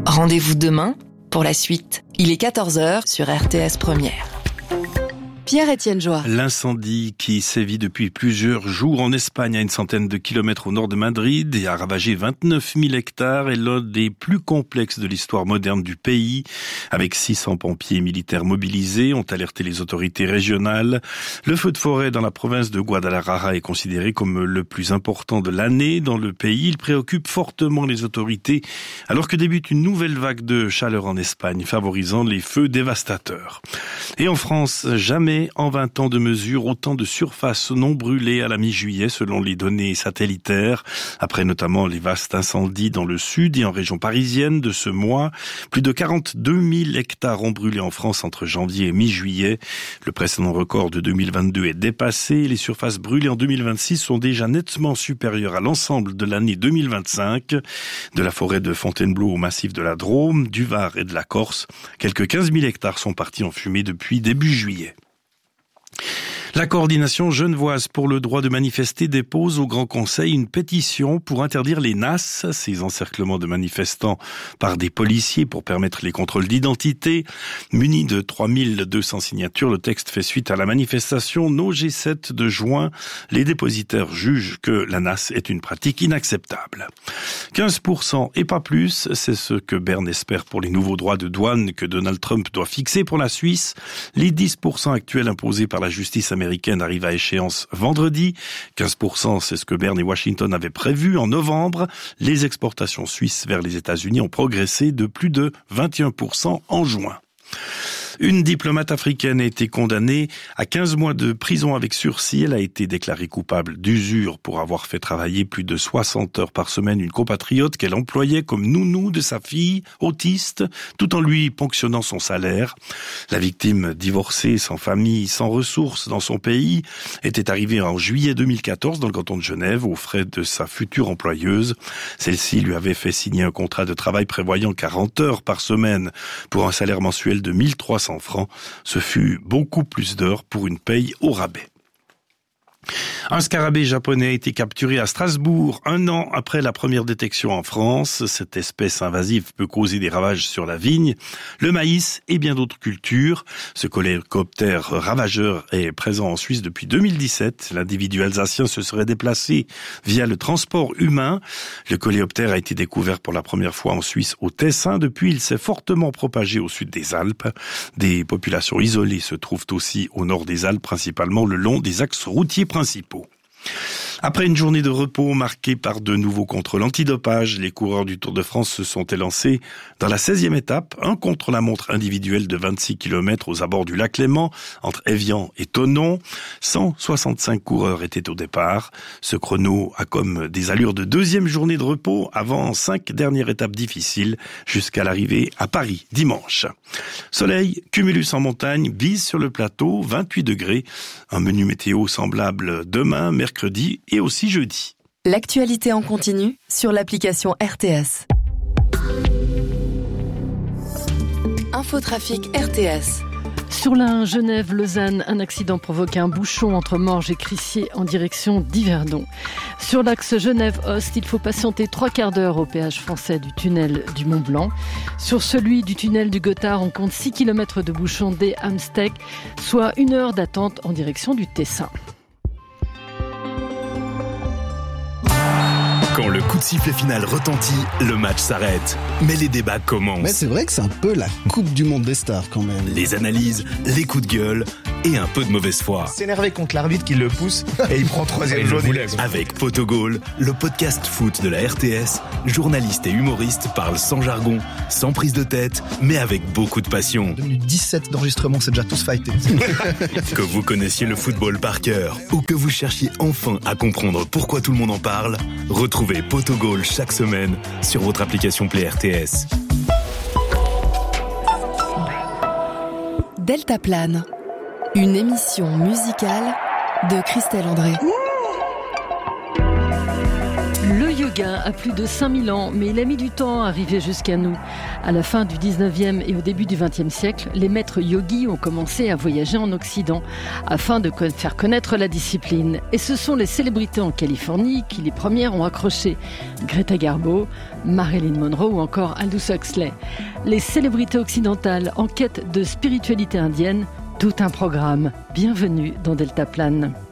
Rendez-vous demain pour la suite. Il est 14h sur RTS Première. Pierre-Étienne Joie. L'incendie qui sévit depuis plusieurs jours en Espagne à une centaine de kilomètres au nord de Madrid et a ravagé 29 000 hectares est l'un des plus complexes de l'histoire moderne du pays. Avec 600 pompiers militaires mobilisés, ont alerté les autorités régionales. Le feu de forêt dans la province de Guadalajara est considéré comme le plus important de l'année dans le pays. Il préoccupe fortement les autorités alors que débute une nouvelle vague de chaleur en Espagne, favorisant les feux dévastateurs. Et en France, jamais en 20 ans de mesures, autant de surfaces non brûlées à la mi-juillet selon les données satellitaires. Après notamment les vastes incendies dans le sud et en région parisienne de ce mois, plus de 42 000 hectares ont brûlé en France entre janvier et mi-juillet. Le précédent record de 2022 est dépassé. Les surfaces brûlées en 2026 sont déjà nettement supérieures à l'ensemble de l'année 2025. De la forêt de Fontainebleau au massif de la Drôme, du Var et de la Corse, quelques 15 000 hectares sont partis en fumée depuis début juillet. La coordination genevoise pour le droit de manifester dépose au Grand Conseil une pétition pour interdire les NAS, ces encerclements de manifestants par des policiers pour permettre les contrôles d'identité. Muni de 3200 signatures, le texte fait suite à la manifestation No G7 de juin. Les dépositaires jugent que la NAS est une pratique inacceptable. 15% et pas plus, c'est ce que Berne espère pour les nouveaux droits de douane que Donald Trump doit fixer pour la Suisse. Les 10% actuels imposés par la justice américaine arrive à échéance vendredi. 15%, c'est ce que Berne et Washington avaient prévu en novembre. Les exportations suisses vers les États-Unis ont progressé de plus de 21% en juin. Une diplomate africaine a été condamnée à 15 mois de prison avec sursis. Elle a été déclarée coupable d'usure pour avoir fait travailler plus de 60 heures par semaine une compatriote qu'elle employait comme nounou de sa fille autiste, tout en lui ponctionnant son salaire. La victime, divorcée, sans famille, sans ressources dans son pays, était arrivée en juillet 2014 dans le canton de Genève aux frais de sa future employeuse. Celle-ci lui avait fait signer un contrat de travail prévoyant 40 heures par semaine pour un salaire mensuel de 1300 francs. Ce fut beaucoup plus d'heures pour une paye au rabais. Un scarabée japonais a été capturé à Strasbourg 1 an après la première détection en France. Cette espèce invasive peut causer des ravages sur la vigne, le maïs et bien d'autres cultures. Ce coléoptère ravageur est présent en Suisse depuis 2017. L'individu alsacien se serait déplacé via le transport humain. Le coléoptère a été découvert pour la première fois en Suisse au Tessin. Depuis, il s'est fortement propagé au sud des Alpes. Des populations isolées se trouvent aussi au nord des Alpes, principalement le long des axes routiers principaux. Après une journée de repos marquée par de nouveaux contrôles antidopage, les coureurs du Tour de France se sont élancés dans la 16e étape, un contre-la-montre individuel de 26 km aux abords du lac Léman, entre Évian et Thonon. 165 coureurs étaient au départ. Ce chrono a comme des allures de deuxième journée de repos avant 5 dernières étapes difficiles jusqu'à l'arrivée à Paris dimanche. Soleil, cumulus en montagne, bise sur le plateau, 28 degrés. Un menu météo semblable demain, mercredi et aussi jeudi. L'actualité en continu sur l'application RTS. Infotrafic RTS. Sur la Genève-Lausanne, un accident provoque un bouchon entre Morges et Crissier en direction d'Yverdon. Sur l'axe Genève-Ost, il faut patienter 3 quarts d'heure au péage français du tunnel du Mont-Blanc. Sur celui du tunnel du Gothard, on compte 6 km de bouchon dès Amsteg, soit 1 heure d'attente en direction du Tessin. Quand le coup de sifflet final retentit, le match s'arrête. Mais les débats commencent. Mais c'est vrai que c'est un peu la Coupe du Monde des stars quand même. Les analyses, les coups de gueule et un peu de mauvaise foi. S'énerver contre l'arbitre qui le pousse et il prend 3e jaune. Avec Potogol, le podcast foot de la RTS, journalistes et humoristes parlent sans jargon, sans prise de tête, mais avec beaucoup de passion. 17 d'enregistrement, c'est déjà tous fightés. Que vous connaissiez le football par cœur ou que vous cherchiez enfin à comprendre pourquoi tout le monde en parle, retrouvez Potogol chaque semaine sur votre application Play RTS. Deltaplane, une émission musicale de Christelle André. Le yoga yoga a plus de 5000 ans, mais il a mis du temps à arriver jusqu'à nous. À la fin du 19e et au début du 20e siècle, les maîtres yogis ont commencé à voyager en Occident afin de faire connaître la discipline. Et ce sont les célébrités en Californie qui les premières ont accroché. Greta Garbo, Marilyn Monroe ou encore Aldous Huxley. Les célébrités occidentales en quête de spiritualité indienne, tout un programme. Bienvenue dans Delta Plane.